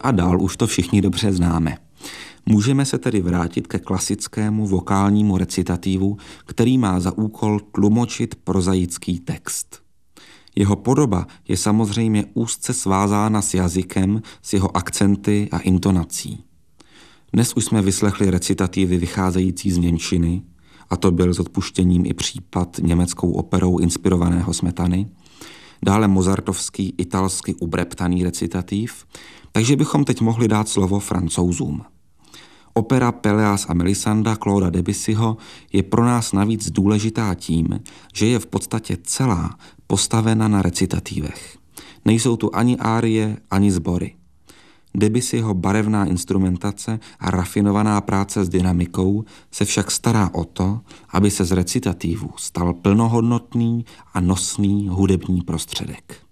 A dál už to všichni dobře známe. Můžeme se tedy vrátit ke klasickému vokálnímu recitativu, který má za úkol tlumočit prozaický text. Jeho podoba je samozřejmě úzce svázána s jazykem, s jeho akcenty a intonací. Dnes už jsme vyslechli recitativy vycházející z němčiny, a to byl s odpuštěním i případ německou operou inspirovaného Smetany, dále mozartovský, italsky ubreptaný recitativ, takže bychom teď mohli dát slovo Francouzům. Opera Péléas a Melisanda Clauda Debussyho je pro nás navíc důležitá tím, že je v podstatě celá postavena na recitativech. Nejsou tu ani árie, ani sbory. Debussyho barevná instrumentace a rafinovaná práce s dynamikou se však stará o to, aby se z recitativu stal plnohodnotný a nosný hudební prostředek.